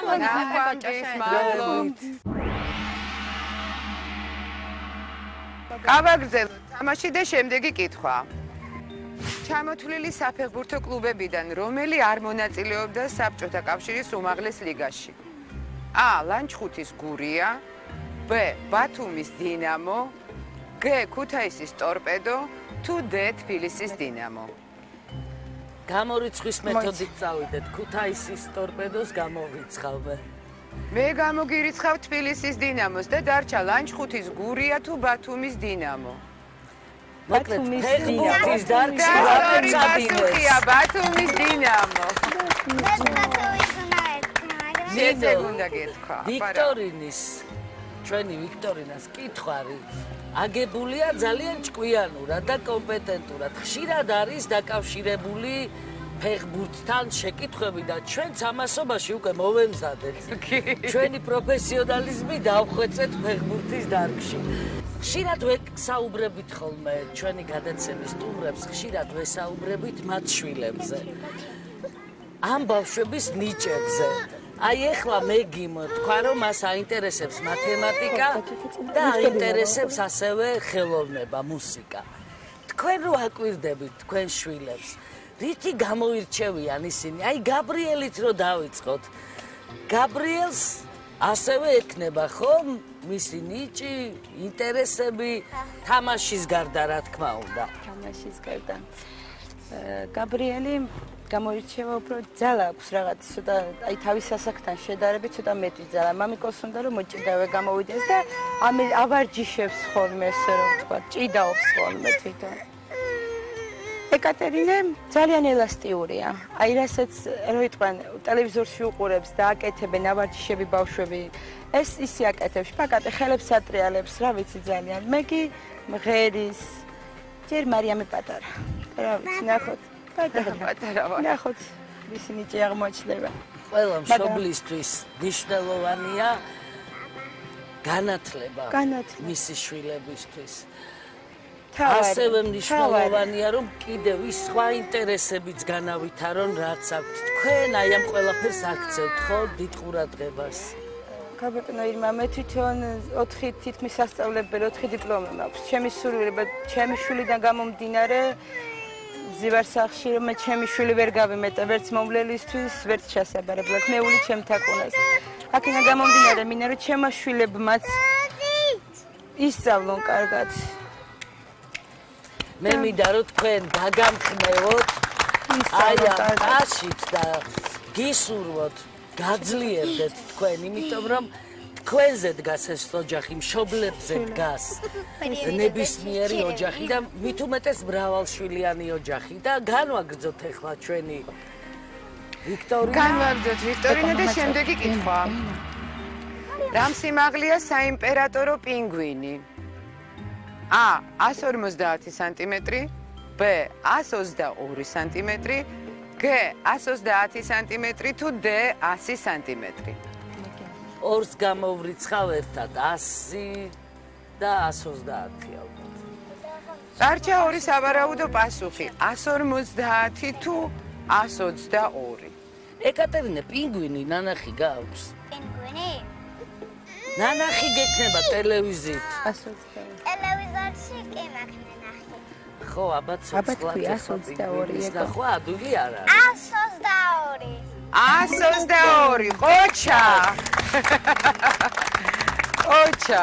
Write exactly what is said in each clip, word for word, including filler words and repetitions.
ნახვამდის მადლობთ. გავაგრძელოთ თამაში და შემდეგი კითხვა. ჩამოთვლილი საფეხბურთო კლუბებიდან რომელი არ მონაწილეობდა საბჭოთა კავშირის უმაღლეს ლიგაში? A. ლანჩხუთის გურია, B. ბათუმის დინამო, G. ქუთაისის ტორპედო, თუ D. თბილისის დინამო. გამორიცხვის მეთოდით წავიდეთ, ქუთაისის ტორპედოს გამოვიცხავ. მე გამოგირიცხავ თბილისის დინამოს და დარჩა ლანჩხუთის გურია თუ ბათუმის დინამო. ბათუმის დინამოს დარჩა ბათუმის ბათუმის დინამო. ნინო, უნდა გეთქვა. ვიქტორინის, ჩვენი ვიქტორინას კითხვარი აგებულია ძალიან ჭკვიანურად და კომპეტენტურად. ხშირად არის დაკავშირებული ფეხბურთთან შეკითხვები და ჩვენც ამასობაში უკვე მოვემზადეთ. ჩვენი პროფესიონალიზმი დავხვეწეთ ფეხბურთის დარგში. ხშირად ვესაუბრებით ხოლმე ჩვენი გადაცემის სტუმრებს, ხშირად ვესაუბრებით მათ შვილებზე. ამ ბავშვების ნიჭებზე. აი ეხლა მე გიმთქვა რომ მას აინტერესებს მათემატიკა და აინტერესებს ასევე ხელოვნება, მუსიკა. თქვენ რო აკვირდებით თქვენ შვილებს, რითი გამოირჩევიან ისინი? აი გაბრიელით რო დავიწყოთ. გაბრიელს ასევე ექნება ხომ მისი ნიჭი, ინტერესები თამაშის გარდა რა თქმა უნდა. თამაშის გარდა. გაბრიელი გამოირჩევა უფრო ძალა აქვს რაღაც ცოტა აი თავის სასაკთან შედარებით ცოტა მეტი ძალა. მამიკოს უნდა რომ მოჭიდავე გამოვიდეს და ავარჯიშებს ხოლმე ესე რომ ვთქვა, ჭიდაობს ხოლმე თვითონ. ეკატერინე ძალიან ელასტიურია. აი რასაც რო იტყვიან ტელევიზორში უყურებს და აკეთებენ ავარჯიშები ბავშვები, ეს ისე აკეთებს, პაკატე ხელებს ატრიალებს, რა ვიცი ძალიან. მე კი მღერის ჯერ მარიამი პატარა. რა ვიცი, ნახოთ. პატარა პატარა ვარ. ნახოთ, მისი ნიჭი აღმოჩნდება. ყველა მშობლისთვის მნიშვნელოვანია განათლება მისი შვილებისთვის. ასევე მნიშვნელოვანია რომ კიდევ ის სხვა ინტერესებიც განავითარონ, რაც აქვთ. თქვენ აი ამ ყველაფერს აქცევთ ხო დიდ ყურადღებას? გაბატონო ირმა, მე თვითონ ოთხი თითქმის სასწავლებელი, ოთხი დიპლომი მაქვს. ჩემი სურვილება, ჩემი შვილიდან გამომდინარე ზივარსახში რომ მე ჩემი შვილი ვერ გავიმეტე ვერც მომვლელისთვის, ვერც ჩასაბარებლად. მეული ჩემთაკუნას. აქედან გამომდინარე მინდა რომ ჩემო შვილებმაც ისწავლონ კარგად. მე მინდა რომ თქვენ დაგამხნევოთ აი ამ აშით და გისურვოთ, გაძლიერდეთ თქვენ, იმიტომ რომ თქვენზე დგას ეს ოჯახი, მშობლებზე დგას ნებისმიერი ოჯახი და მით უმეტეს მრავალშვილიანი ოჯახი და განვაგრძოთ ახლა ჩვენი ვიქტორინა. განვაგრძოთ ვიქტორინა და შემდეგი კითხვა. რამ სიმაღლეა საიმპერატორო პინგვინი? A. ათს ორმოცდაათი სანტიმეტრი, B. ათს ოცდაორი სანტიმეტრი, G. ათს ოცდაათი სანტიმეტრი თუ D. ასი სანტიმეტრი. ორს გამოვრიცხავ ერთად, ასი და ათს ოცდაათი ალბათ. დარჩა ორი სავარაუდო პასუხი, ათს ორმოცდაათი თუ ათს ოცდაორი. ეკატერინე, პინგვინი ნანახი გაქვს? პინგვინი? ნანახი გექნება ტელევიზიით. ათს ოცდაორი. ტელევიზორში კი მაქვს ნანახი. ხო, აბა ცოცხლად ათს ოცდაორი ეკო. ნახვა ადვილი არ არის. ათს ოცდაორი. ათს ოცდაორი, ყოჩა. ყოჩა.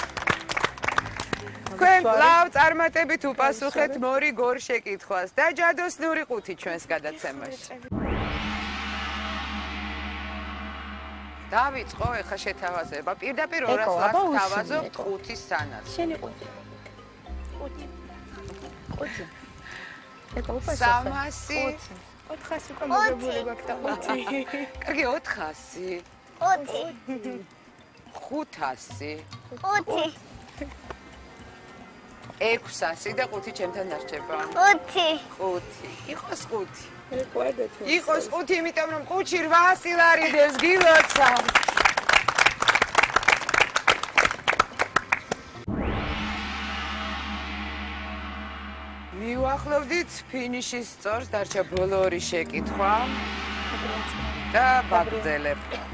თქვენ კვლავ წარმატებით უპასუხეთ მორი გორ შეკითხვას და ჯადოსნური ყუთი ჩვენს გადაცემაში. დავიწყო ეხა შეთავაზება. პირდაპირ ორას ლას თავაზობ ყუთის სანაცვლოდ. შენი ყუთი. ყუთი. ყუთი. ეკო უპასუხე. სამასი. ოთხასი უკვე მოგებული გვაქვს და ყუთი. კარგი, ოთხასი. ოთხი. ხუთასი. ოთხი. ექვსასი და ყუთი ჩემთან დარჩება. ოთხი. ყუთი. იყოს ყუთი. ეკვადეთ. იყოს ყუთი, იმიტომ რომ ყუთში რვასი ლარიდებს გილოცა. მივახლოვდით ფინიშის სწორს, დარჩა ბოლო ორი შეკითხვა და ვაგრძელებ.